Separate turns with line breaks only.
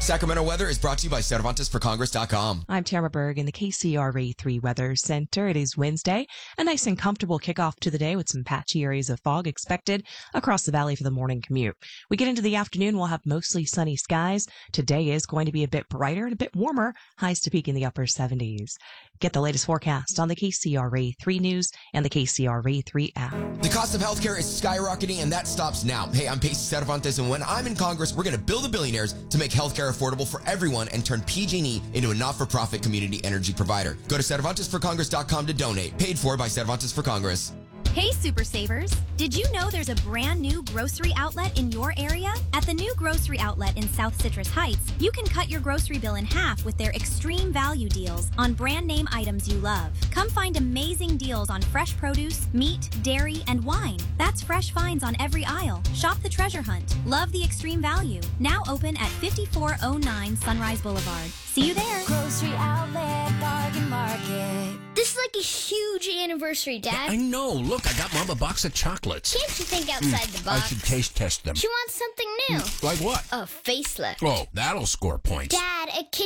Sacramento weather is brought to you by CervantesForCongress.com.
I'm Tamara Berg in the KCRA 3 Weather Center. It is Wednesday, a nice and comfortable kickoff to the day with some patchy areas of fog expected across the valley for the morning commute. We get into the afternoon, we'll have mostly sunny skies. Today is going to be a bit brighter and a bit warmer, highs to peak in the upper 70s. Get the latest forecast on the KCRA 3 News and the KCRA 3 app.
The cost of healthcare is skyrocketing, and that stops now. Hey, I'm Pacey Cervantes, and when I'm in Congress, we're going to build the billionaires to make healthcare affordable for everyone and turn PG&E into a not-for-profit community energy provider. Go to CervantesForCongress.com to donate. Paid for by Cervantes for Congress.
Hey, Super Savers! Did you know there's a brand new grocery outlet in your area? At the new grocery outlet in South Citrus Heights, you can cut your grocery bill in half with their extreme value deals on brand name items you love. Come find amazing deals on fresh produce, meat, dairy, and wine. That's fresh finds on every aisle. Shop the treasure hunt. Love the extreme value. Now open at 5409 Sunrise Boulevard. See you there.
Grocery Outlet Bargain Market.
This is like a huge anniversary, Dad.
I know. Look, I got Mom a box of chocolates.
Can't you think outside the box?
I should taste test them.
She wants something new.
Like what?
A facelift.
Oh, that'll score points.
Dad, a